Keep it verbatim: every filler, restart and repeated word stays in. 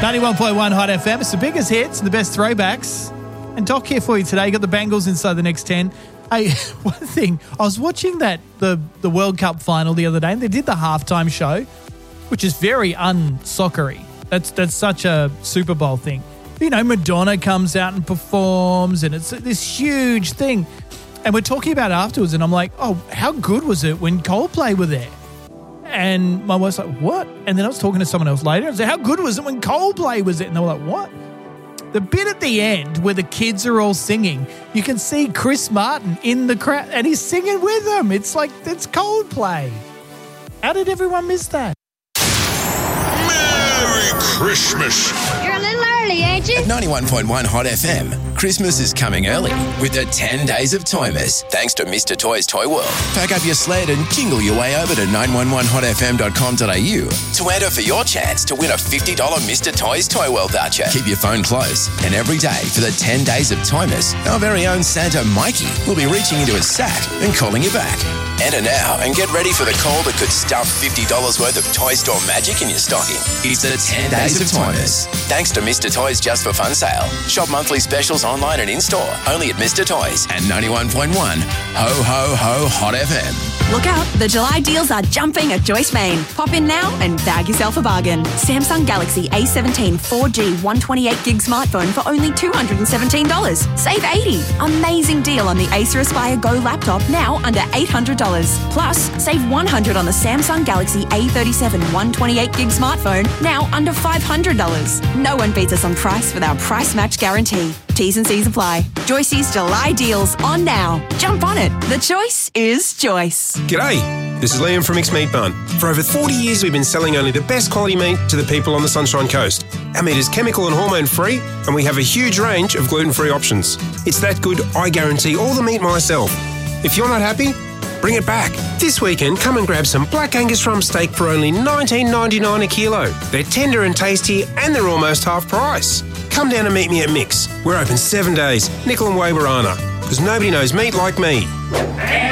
ninety-one point one Hot F M. It's the biggest hits and the best throwbacks. And Doc here for you today. You got the Bengals inside the next ten. Hey, one thing, I was watching that the, the World Cup final the other day, and they did the halftime show, which is very un-soccery. That's that's such a Super Bowl thing. You know, Madonna comes out and performs, and it's this huge thing. And we're talking about it afterwards, and I'm like, oh, how good was it when Coldplay were there? And my wife's like, what? And then I was talking to someone else later and said, how good was it when Coldplay was it? And they were like, what? The bit at the end where the kids are all singing, you can see Chris Martin in the crowd and he's singing with them. It's like, it's Coldplay. How did everyone miss that? Merry Christmas. You're a little early, ain't you? At ninety-one point one Hot F M, Christmas is coming early with the ten days of Toymas, thanks to Mister Toys Toy World. Pack up your sled and jingle your way over to nine one one hot f m dot com dot a u to enter for your chance to win a fifty dollars Mister Toys Toy World voucher. Keep your phone close, and every day for the ten days of Toymas, our very own Santa Mikey will be reaching into his sack and calling you back. Enter now and get ready for the call that could stuff fifty dollars worth of Toy Store magic in your stocking. It's the ten days of Toymas, thanks to Mister Toys Just for Fun sale. Shop monthly specials online and in-store, only at Mister Toys and ninety-one point one Ho Ho Ho Hot F M. Look out, the July deals are jumping at Joyce Main. Pop in now and bag yourself a bargain. Samsung Galaxy A seventeen four G one twenty-eight gig smartphone for only two hundred seventeen dollars. Save eighty dollars. Amazing deal on the Acer Aspire Go laptop, now under eight hundred dollars. Plus, save one hundred dollars on the Samsung Galaxy A thirty-seven one twenty-eight gig smartphone, now under five hundred dollars. No one beats us on price with our price match guarantee. T's and C's apply. Joyce's July deals on now. Jump on it. The choice is Joyce. G'day, this is Liam from Mixed Meat Bun. For over forty years, we've been selling only the best quality meat to the people on the Sunshine Coast. Our meat is chemical and hormone free, and we have a huge range of gluten-free options. It's that good, I guarantee all the meat myself. If you're not happy, bring it back. This weekend, come and grab some Black Angus rump steak for only nineteen ninety-nine a kilo. They're tender and tasty, and they're almost half price. Come down and meet me at Mix. We're open seven days, Nickel and Wawarana, because nobody knows meat like me.